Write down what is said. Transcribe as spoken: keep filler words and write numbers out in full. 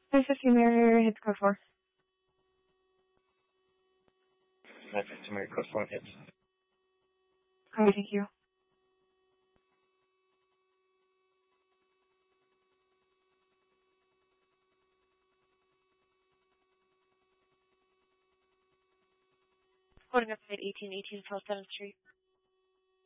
nine fifty Mirror, hits code four. nine fifty Mirror, code four hits. Alright, thank you. Holding up at eighteen eighteen South seventh Street.